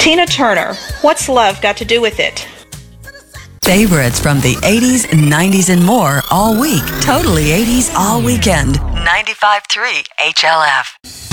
Tina Turner, what's love got to do with it? Favorites from the 80s, 90s, and more all week. Totally 80s all weekend. 95.3 HLF.